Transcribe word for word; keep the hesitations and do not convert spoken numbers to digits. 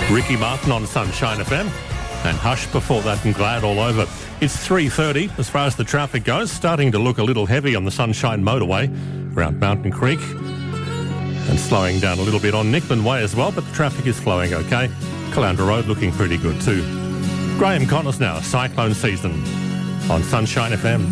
Ricky Martin on Sunshine F M, and Hush before that and Glad all over. It's three thirty as far as the traffic goes, starting to look a little heavy on the Sunshine motorway around Mountain Creek and slowing down a little bit on Nickman Way as well, but the traffic is flowing okay. Caloundra Road looking pretty good too. Graham Connors now, Cyclone Season on Sunshine F M.